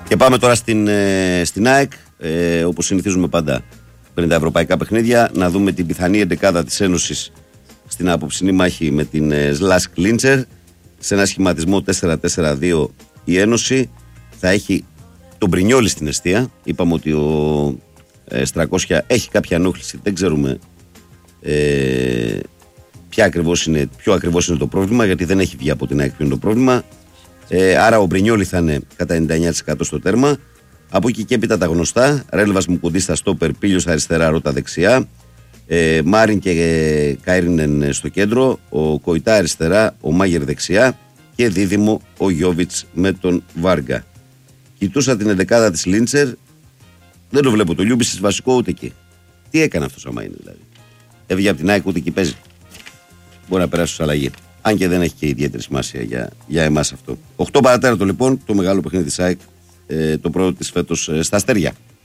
Και πάμε τώρα στην ΑΕΚ, όπως συνηθίζουμε πάντα πριν τα ευρωπαϊκά παιχνίδια, να δούμε την πιθανή εντεκάδα της Ένωσης στην απόψινή μάχη με την Σλάσκ Λίντσερ. Σε ένα σχηματισμό 4-4-2 η Ένωση θα έχει τον Μπρινιόλι στην εστία. Είπαμε ότι ο Στρακόσια έχει κάποια ενόχληση, δεν ξέρουμε ποιο ακριβώς είναι το πρόβλημα, γιατί δεν έχει βγει από την ΑΕΚ ποιο είναι το πρόβλημα. Άρα ο Μπρινιόλι θα είναι κατά 99% στο τέρμα. Από εκεί και έπειτα τα γνωστά: Ρέλβας Μουκουντή στα στόπερ, Πίλιος αριστερά, Ρώτα δεξιά, Μάριν και Κάιρινεν στο κέντρο, ο Κοϊτά αριστερά, ο Μάγερ δεξιά και δίδυμο ο Γιόβιτς με τον Βάργα. Κοιτούσα την εντεκάδα της Λίντσερ, δεν το βλέπω το Λιούμπισιτς βασικό ούτε εκεί. Τι έκανε αυτός άμα είναι δηλαδή? Έβγε από την ΑΕΚ, ούτε εκεί παίζει. Μπορεί να περάσει ως αλλαγή. Αν και δεν έχει και ιδιαίτερη σημασία για εμάς αυτό. 8 παρατέταρτο λοιπόν, το μεγάλο παιχνίδι της ΑΕΚ, το πρώτο της φέτος στα Αστέρια.